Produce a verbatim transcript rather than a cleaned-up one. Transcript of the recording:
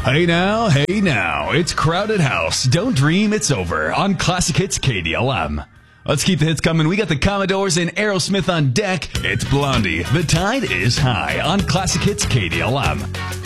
Hey now, hey now, it's Crowded House. Don't dream it's over on Classic Hits K D L M. Let's keep the hits coming. We got the Commodores and Aerosmith on deck. It's Blondie. The tide is high on Classic Hits K D L M.